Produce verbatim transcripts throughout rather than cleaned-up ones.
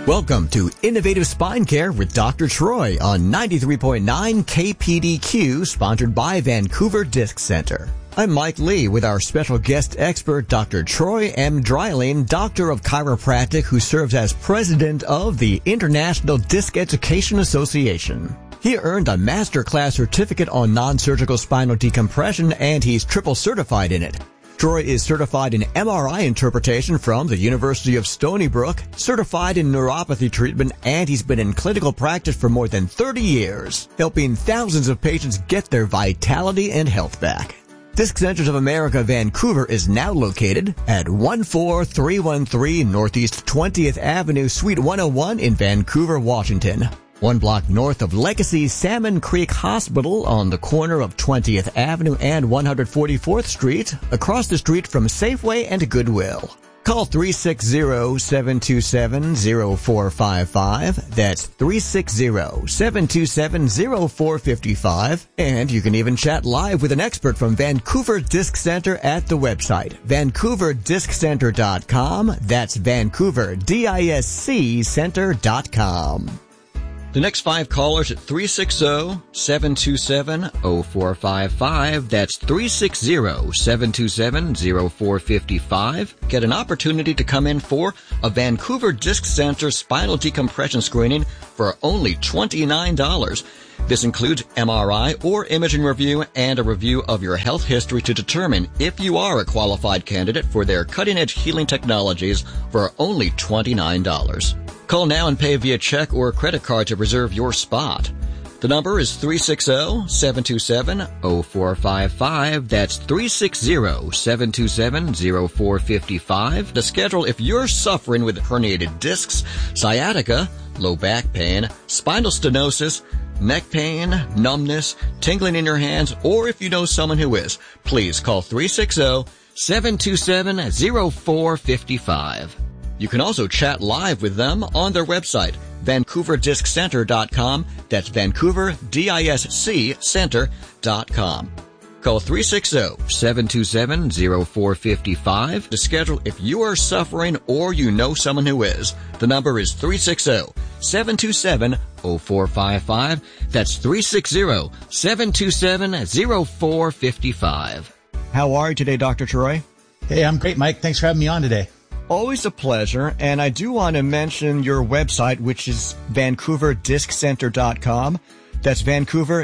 Welcome to Innovative Spine Care with Doctor Troy on ninety-three point nine K P D Q, sponsored by Vancouver Disc Center. I'm Mike Lee with our special guest expert, Doctor Troy M. Dreiling, Doctor of Chiropractic, who serves as President of the International Disc Education Association. He earned a masterclass certificate on non-surgical spinal decompression, and he's triple certified in it. Troy is certified in M R I interpretation from the University of Stony Brook, certified in neuropathy treatment, and he's been in clinical practice for more than thirty years, helping thousands of patients get their vitality and health back. Disc Centers of America Vancouver is now located at one four three one three Northeast twentieth Avenue, Suite one oh one in Vancouver, Washington. One block north of Legacy Salmon Creek Hospital on the corner of twentieth Avenue and one hundred forty-fourth Street, across the street from Safeway and Goodwill. Call three six zero, seven two seven, zero four five five. That's three six zero, seven two seven, zero four five five. And you can even chat live with an expert from Vancouver Disc Center at the website, vancouver disc center dot com. That's Vancouver Disc Center dot com. The next five callers at three six zero, seven two seven, zero four five five. That's three six zero, seven two seven, zero four five five. Get an opportunity to come in for a Vancouver Disc Center spinal decompression screening for only twenty-nine dollars. This includes M R I or imaging review and a review of your health history to determine if you are a qualified candidate for their cutting-edge healing technologies for only twenty-nine dollars. Call now and pay via check or credit card to reserve your spot. The number is three six zero, seven two seven, zero four five five. That's three six zero, seven two seven, zero four five five. To schedule if you're suffering with herniated discs, sciatica, low back pain, spinal stenosis, neck pain, numbness, tingling in your hands, or if you know someone who is, please call three six zero, seven two seven, zero four five five. You can also chat live with them on their website, vancouver disc center dot com. That's Vancouver Disc Center dot com. Call three six zero, seven two seven, zero four five five to schedule if you are suffering or you know someone who is. The number is three six zero, seven two seven, zero four five five. That's three six zero, seven two seven, zero four five five. How are you today, Doctor Troy? Hey, I'm great, Mike. Thanks for having me on today. Always a pleasure, and I do want to mention your website, which is vancouver disc center dot com. That's Vancouver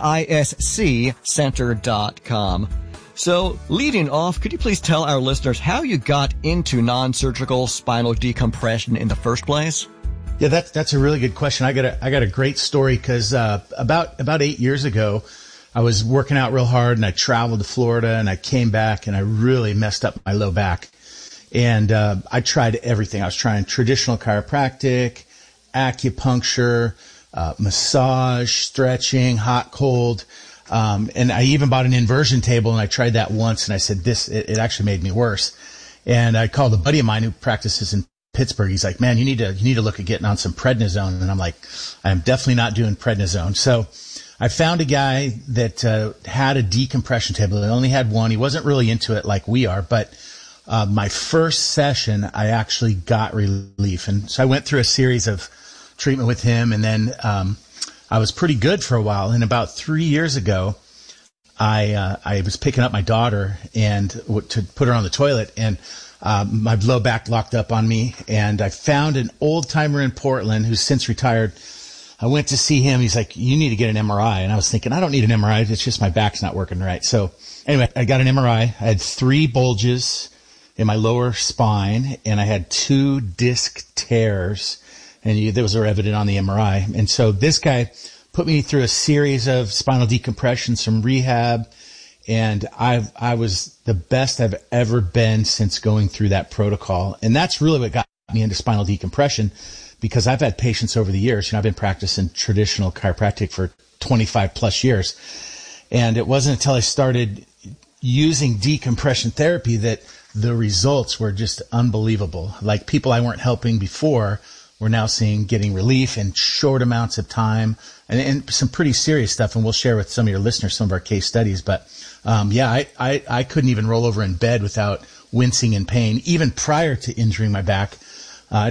Disc Center dot com. So, leading off, could you please tell our listeners how you got into non-surgical spinal decompression in the first place? Yeah, that's that's a really good question. I got a I got a great story because uh, about about eight years ago, I was working out real hard and I traveled to Florida and I came back and I really messed up my low back. And uh, I tried everything. I was trying traditional chiropractic, acupuncture, uh, massage, stretching, hot, cold. Um, and I even bought an inversion table, and I tried that once, and I said, this, it, it actually made me worse. And I called a buddy of mine who practices in Pittsburgh. He's like, man, you need to, you need to look at getting on some prednisone. And I'm like, I'm definitely not doing prednisone. So I found a guy that uh, had a decompression table. He only had one. He wasn't really into it like we are, but Uh, my first session, I actually got relief. And so I went through a series of treatment with him, and then um, I was pretty good for a while. And about three years ago, I uh, I was picking up my daughter and w- to put her on the toilet, and uh, my low back locked up on me. And I found an old timer in Portland who's since retired. I went to see him. He's like, you need to get an M R I. And I was thinking, I don't need an M R I. It's just my back's not working right. So anyway, I got an M R I. I had three bulges in my lower spine, and I had two disc tears, and you, those are evident on the M R I. And so this guy put me through a series of spinal decompression, some rehab, and I I was the best I've ever been since going through that protocol. And that's really what got me into spinal decompression, because I've had patients over the years. You know, I've been practicing traditional chiropractic for twenty-five plus years, and it wasn't until I started using decompression therapy that the results were just unbelievable. Like people I weren't helping before were now seeing getting relief in short amounts of time, and, and some pretty serious stuff. And we'll share with some of your listeners some of our case studies. But um, yeah, I, I, I couldn't even roll over in bed without wincing in pain. Even prior to injuring my back, uh, I'd had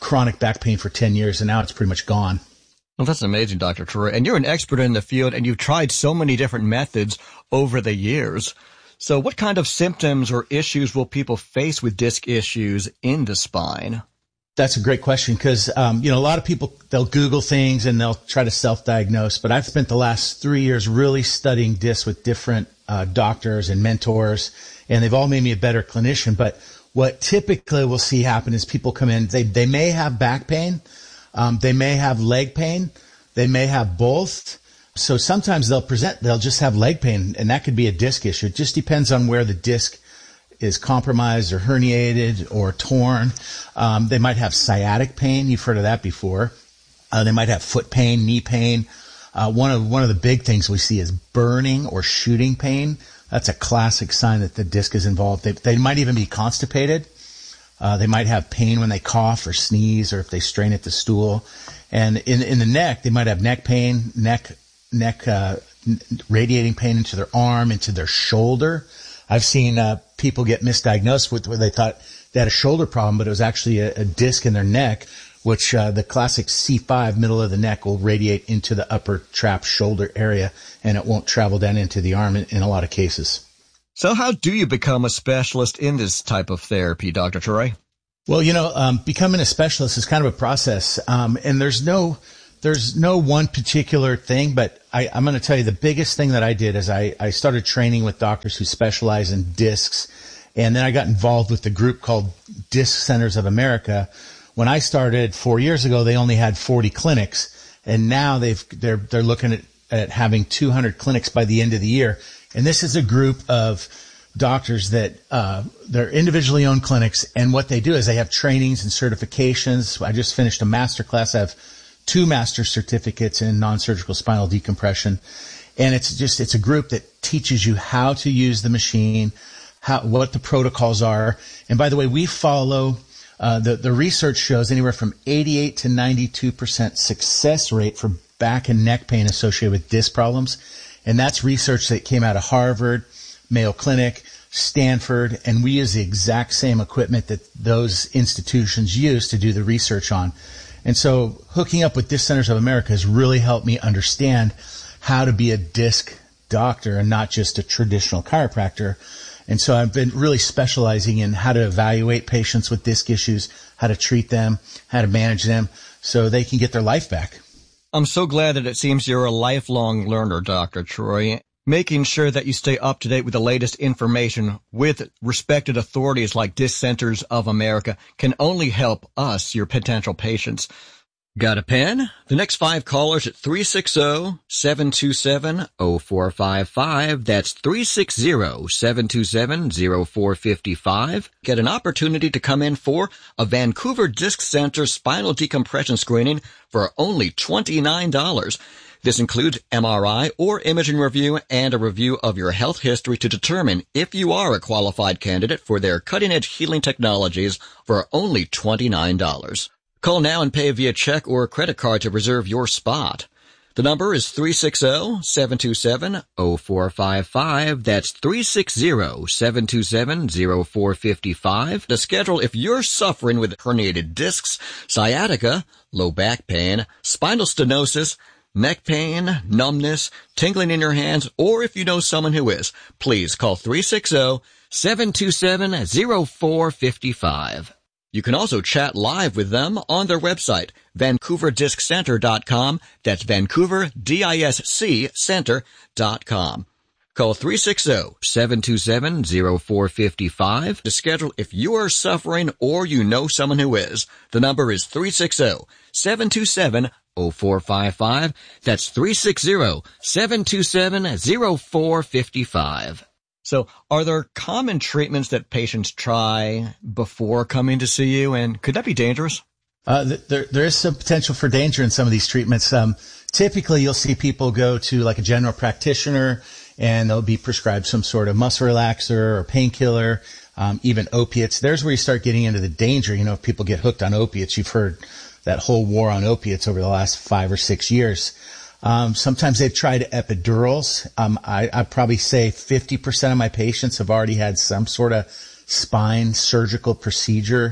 chronic back pain for ten years, and now it's pretty much gone. Well, that's amazing, Doctor Troy. And you're an expert in the field, and you've tried so many different methods over the years. So what kind of symptoms or issues will people face with disc issues in the spine? That's a great question because, um, you know, a lot of people, they'll Google things and they'll try to self-diagnose. But I've spent the last three years really studying disc with different uh, doctors and mentors, and they've all made me a better clinician. But what typically we'll see happen is people come in, they, they may have back pain, um, they may have leg pain, they may have both. So sometimes they'll present, they'll just have leg pain, and that could be a disc issue. It just depends on where the disc is compromised or herniated or torn. Um, they might have sciatic pain. You've heard of that before. Uh, they might have foot pain, knee pain. Uh, one of one of the big things we see is burning or shooting pain. That's a classic sign that the disc is involved. They, they might even be constipated. Uh, they might have pain when they cough or sneeze, or if they strain at the stool. And in in the neck, they might have neck pain, neck neck uh, radiating pain into their arm, into their shoulder. I've seen uh, people get misdiagnosed with where they thought they had a shoulder problem, but it was actually a, a disc in their neck, which uh, the classic C five, middle of the neck, will radiate into the upper trap shoulder area, and it won't travel down into the arm in, in a lot of cases. So how do you become a specialist in this type of therapy, Doctor Troy? Well, you know, um, becoming a specialist is kind of a process, um, and there's no there's no one particular thing, but I, I'm going to tell you the biggest thing that I did is I, I started training with doctors who specialize in discs, and then I got involved with the group called Disc Centers of America. When I started four years ago, they only had forty clinics, and now they've they're they're looking at, at having two hundred clinics by the end of the year. And this is a group of doctors that uh, they're individually owned clinics, and what they do is they have trainings and certifications. I just finished a master class. I have two master certificates in non-surgical spinal decompression, and it's just it's a group that teaches you how to use the machine, how what the protocols are. And by the way, we follow uh, the the research shows anywhere from eighty-eight to ninety-two percent success rate for back and neck pain associated with disc problems, and that's research that came out of Harvard, Mayo Clinic, Stanford, and we use the exact same equipment that those institutions use to do the research on. And so hooking up with Disc Centers of America has really helped me understand how to be a disc doctor and not just a traditional chiropractor. And so I've been really specializing in how to evaluate patients with disc issues, how to treat them, how to manage them so they can get their life back. I'm so glad that it seems you're a lifelong learner, Doctor Troy. Making sure that you stay up to date with the latest information with respected authorities like Disc Centers of America can only help us, your potential patients. Got a pen? The next five callers at three six zero, seven two seven, zero four five five. That's three six zero, seven two seven, zero four five five. Get an opportunity to come in for a Vancouver Disc Center spinal decompression screening for only twenty-nine dollars. This includes M R I or imaging review and a review of your health history to determine if you are a qualified candidate for their cutting-edge healing technologies for only twenty-nine dollars. Call now and pay via check or credit card to reserve your spot. The number is three six zero, seven two seven, zero four five five. That's three six zero, seven two seven, zero four five five. To schedule if you're suffering with herniated discs, sciatica, low back pain, spinal stenosis, neck pain, numbness, tingling in your hands, or if you know someone who is, please call three six zero, seven two seven, zero four five five. You can also chat live with them on their website, vancouver disc center dot com. That's Vancouver, D I S C, center dot com. Call three six zero, seven two seven, zero four five five to schedule if you are suffering or you know someone who is. The number is three six zero, seven two seven, zero four five five. That's three six zero, seven two seven, zero four five five. So are there common treatments that patients try before coming to see you, and could that be dangerous? Uh, there, there is some potential for danger in some of these treatments. Um, typically, you'll see people go to like a general practitioner, and they'll be prescribed some sort of muscle relaxer or painkiller, um, even opiates. There's where you start getting into the danger. You know, if people get hooked on opiates, you've heard that whole war on opiates over the last five or six years. Um, sometimes they've tried epidurals. Um, I, I'd probably say fifty percent of my patients have already had some sort of spine surgical procedure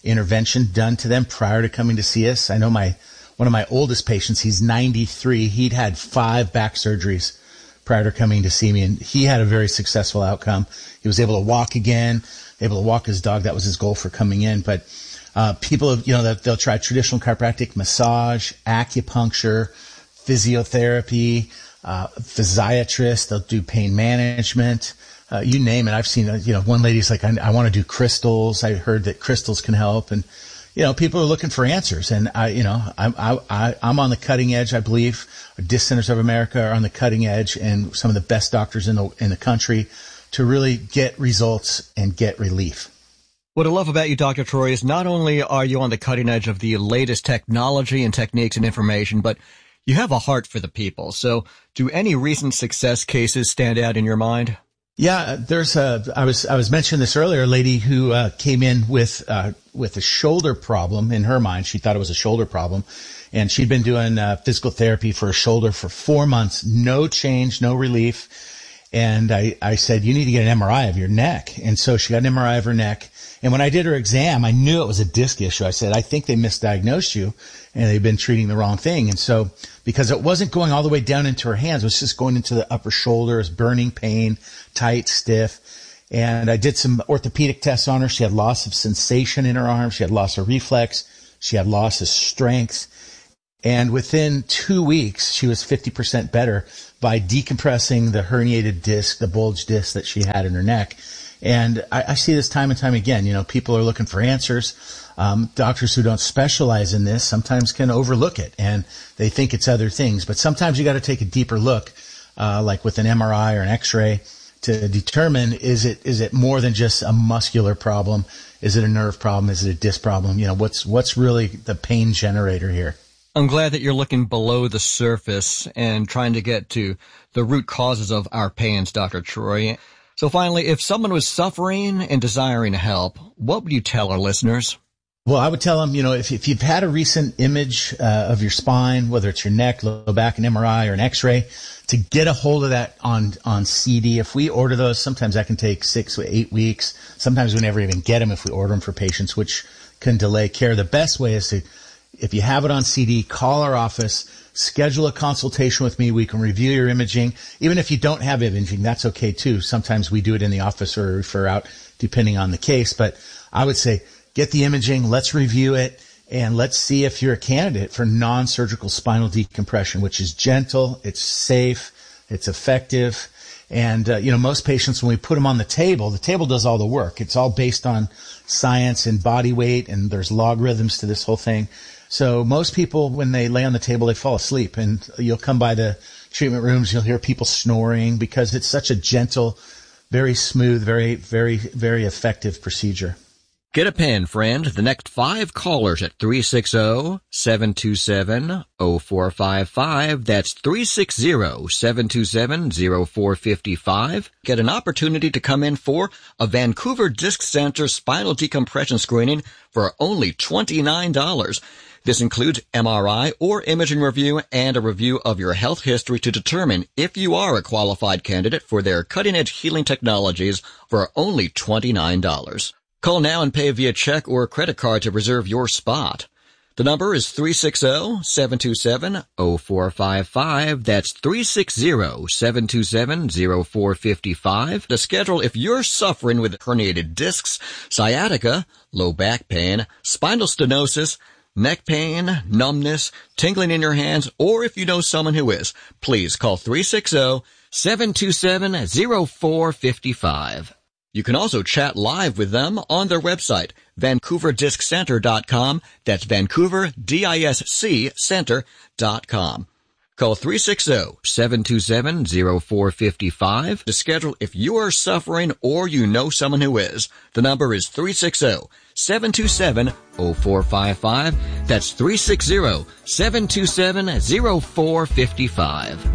intervention done to them prior to coming to see us. I know my one of my oldest patients, he's ninety-three. He'd had five back surgeries prior to coming to see me, and he had a very successful outcome. He was able to walk again, able to walk his dog. That was his goal for coming in. But uh, people, you know, they'll try traditional chiropractic, massage, acupuncture, physiotherapy, uh, physiatrist. They'll do pain management. Uh, you name it. I've seen, uh, you know, one lady's like, I, I want to do crystals. I heard that crystals can help. And, you know, people are looking for answers. And I, you know, I'm, I, I, I'm on the cutting edge, I believe. Disc Centers of America are on the cutting edge, and some of the best doctors in the, in the country to really get results and get relief. What I love about you, Doctor Troy, is not only are you on the cutting edge of the latest technology and techniques and information, but you have a heart for the people. So do any recent success cases stand out in your mind? Yeah, there's a, I was, I was mentioning this earlier, a lady who, uh, came in with, uh, with a shoulder problem in her mind. She thought it was a shoulder problem, and she'd been doing, uh, physical therapy for a shoulder for four months, no change, no relief. And I, I said, you need to get an M R I of your neck. And so she got an M R I of her neck. And when I did her exam, I knew it was a disc issue. I said, I think they misdiagnosed you and they've been treating the wrong thing. And so because it wasn't going all the way down into her hands, it was just going into the upper shoulder, it was burning pain, tight, stiff. And I did some orthopedic tests on her. She had loss of sensation in her arm. She had loss of reflex. She had loss of strength. And within two weeks, she was fifty percent better by decompressing the herniated disc, the bulge disc that she had in her neck. And I, I see this time and time again. You know, people are looking for answers. Um, doctors who don't specialize in this sometimes can overlook it, and they think it's other things. But sometimes you got to take a deeper look, uh, like with an M R I or an X-ray, to determine is it is it more than just a muscular problem? Is it a nerve problem? Is it a disc problem? You know, what's what's really the pain generator here? I'm glad that you're looking below the surface and trying to get to the root causes of our pains, Doctor Troy. So finally, if someone was suffering and desiring help, what would you tell our listeners? Well, I would tell them, you know, if, if you've had a recent image uh, of your spine, whether it's your neck, low back, an M R I or an X-ray, to get a hold of that on, on C D. If we order those, sometimes that can take six or eight weeks. Sometimes we never even get them if we order them for patients, which can delay care. The best way is to, if you have it on C D, call our office, schedule a consultation with me. We can review your imaging. Even if you don't have imaging, that's okay too. Sometimes we do it in the office or refer out depending on the case. But I would say get the imaging, let's review it, and let's see if you're a candidate for non-surgical spinal decompression, which is gentle, it's safe, it's effective. And, uh, you know, most patients, when we put them on the table, the table does all the work. It's all based on science and body weight, and there's logarithms to this whole thing. So most people, when they lay on the table, they fall asleep, and you'll come by the treatment rooms, you'll hear people snoring because it's such a gentle, very smooth, very, very, very effective procedure. Get a pen, friend. The next five callers at three six zero, seven two seven, zero four five five. That's three six zero, seven two seven, zero four five five. Get an opportunity to come in for a Vancouver Disc Center spinal decompression screening for only twenty-nine dollars. This includes M R I or imaging review and a review of your health history to determine if you are a qualified candidate for their cutting-edge healing technologies for only twenty-nine dollars. Call now and pay via check or credit card to reserve your spot. The number is three six zero, seven two seven, zero four five five. That's three six zero, seven two seven, zero four five five. To schedule if you're suffering with herniated discs, sciatica, low back pain, spinal stenosis, neck pain, numbness, tingling in your hands, or if you know someone who is, please call three six zero, seven two seven, zero four five five. You can also chat live with them on their website, vancouver disc center dot com. That's Vancouver, D I S C, center dot com. Call three six zero, seven two seven, zero four five five to schedule if you are suffering or you know someone who is. The number is three six zero, seven two seven, zero four five five. That's three six zero, seven two seven, zero four five five.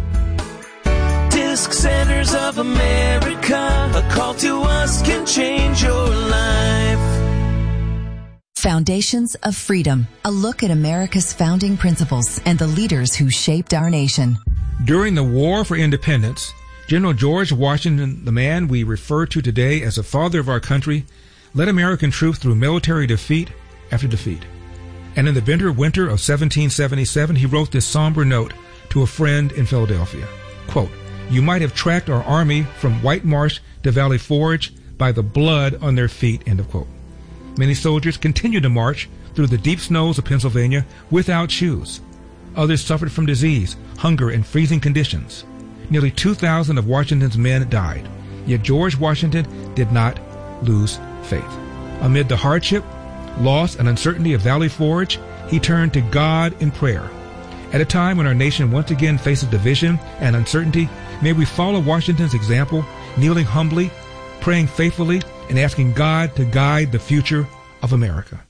Disc Centers of America, a call to us can change your life. Foundations of Freedom, a look at America's founding principles and the leaders who shaped our nation. During the War for Independence, General George Washington, the man we refer to today as the father of our country, led American troops through military defeat, after defeat. And in the bitter winter of seventeen seventy-seven, he wrote this somber note to a friend in Philadelphia. Quote, "You might have tracked our army from White Marsh to Valley Forge by the blood on their feet," end of quote. Many soldiers continued to march through the deep snows of Pennsylvania without shoes. Others suffered from disease, hunger, and freezing conditions. Nearly two thousand of Washington's men died, yet George Washington did not lose faith. Amid the hardship, loss, and uncertainty of Valley Forge, he turned to God in prayer. At a time when our nation once again faces division and uncertainty, may we follow Washington's example, kneeling humbly, praying faithfully, and asking God to guide the future of America.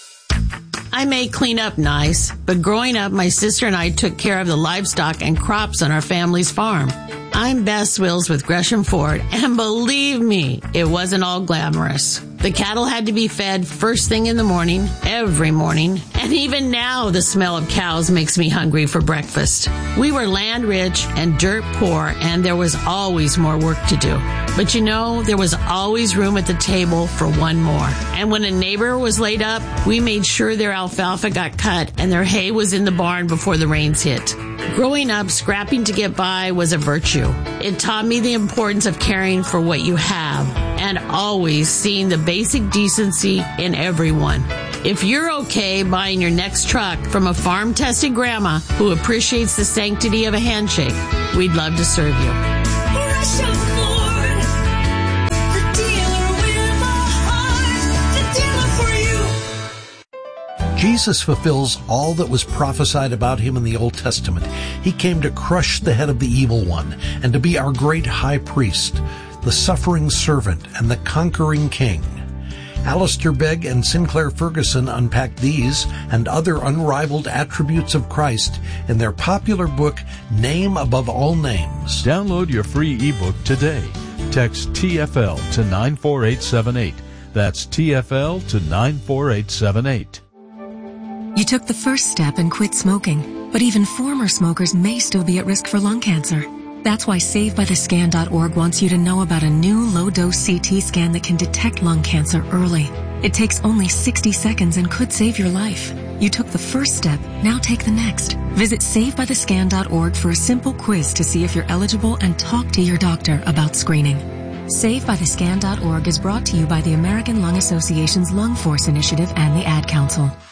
I may clean up nice, but growing up, my sister and I took care of the livestock and crops on our family's farm. I'm Bess Wills with Gresham Ford, and believe me, it wasn't all glamorous. The cattle had to be fed first thing in the morning, every morning, and even now the smell of cows makes me hungry for breakfast. We were land rich and dirt poor, and there was always more work to do. But you know, there was always room at the table for one more. And when a neighbor was laid up, we made sure their alfalfa got cut and their hay was in the barn before the rains hit. Growing up, scrapping to get by was a virtue. It taught me the importance of caring for what you have and always seeing the basic decency in everyone. If you're okay buying your next truck from a farm-tested grandma who appreciates the sanctity of a handshake, we'd love to serve you. Gresham Ford, the dealer with a heart, the dealer for you. Jesus fulfills all that was prophesied about him in the Old Testament. He came to crush the head of the evil one and to be our great high priest, the suffering servant and the conquering king. Alistair Begg and Sinclair Ferguson unpack these and other unrivaled attributes of Christ in their popular book, Name Above All Names. Download your free ebook today. Text T F L to nine four eight seven eight. That's T F L to nine four eight seven eight. You took the first step and quit smoking, but even former smokers may still be at risk for lung cancer. That's why Save By The Scan dot org wants you to know about a new low-dose C T scan that can detect lung cancer early. It takes only sixty seconds and could save your life. You took the first step, now take the next. Visit Save By The Scan dot org for a simple quiz to see if you're eligible and talk to your doctor about screening. Save By The Scan dot org is brought to you by the American Lung Association's Lung Force Initiative and the Ad Council.